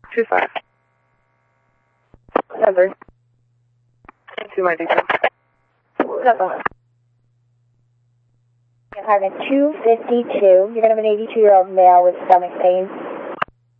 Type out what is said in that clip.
25. Number. 2 my details. Apartment 252. You're going to have an 82-year-old male with stomach pain.